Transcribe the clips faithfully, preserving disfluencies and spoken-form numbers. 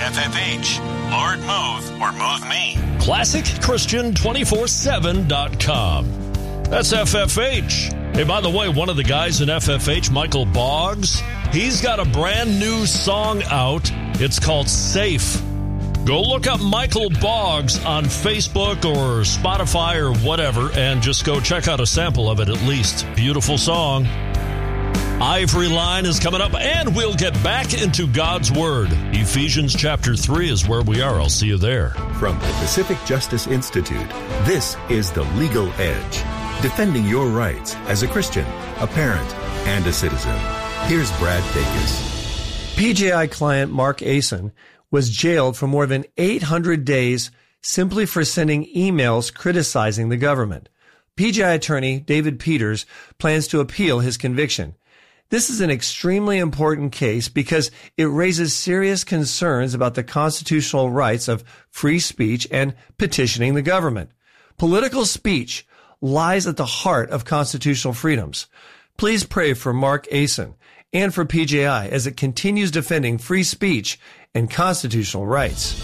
F F H. Lord Move or Move Me. Classic Christian two forty-seven dot com. That's F F H. Hey, by the way, one of the guys in F F H, Michael Boggs, he's got a brand new song out. It's called Safe. Go look up Michael Boggs on Facebook or Spotify or whatever, and just go check out a sample of it at least. Beautiful song. Ivory Line is coming up, and we'll get back into God's Word. Ephesians chapter three is where we are. I'll see you there. From the Pacific Justice Institute, this is The Legal Edge, defending your rights as a Christian, a parent, and a citizen. Here's Brad Dacus. P J I client Mark Asen was jailed for more than eight hundred days simply for sending emails criticizing the government. P J I attorney David Peters plans to appeal his conviction. This is an extremely important case because it raises serious concerns about the constitutional rights of free speech and petitioning the government. Political speech lies at the heart of constitutional freedoms. Please pray for Mark Asen and for P J I as it continues defending free speech and constitutional rights.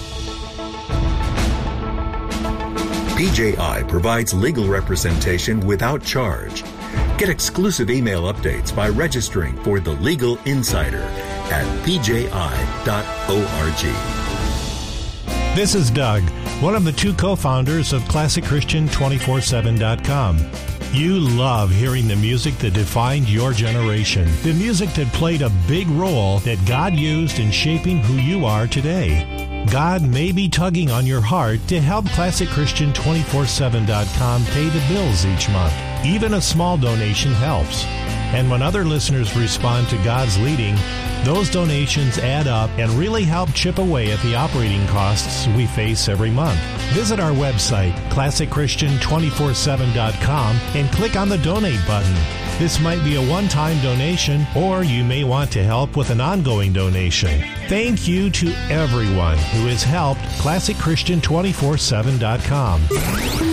P J I provides legal representation without charge. Get exclusive email updates by registering for The Legal Insider at p j i dot org. This is Doug, one of the two co-founders of Classic Christian two forty-seven dot com. You love hearing the music that defined your generation, the music that played a big role that God used in shaping who you are today. God may be tugging on your heart to help Classic Christian two forty-seven dot com pay the bills each month. Even a small donation helps. And when other listeners respond to God's leading, those donations add up and really help chip away at the operating costs we face every month. Visit our website, Classic Christian two forty-seven dot com, and click on the Donate button. This might be a one-time donation, or you may want to help with an ongoing donation. Thank you to everyone who has helped Classic Christian two forty-seven dot com.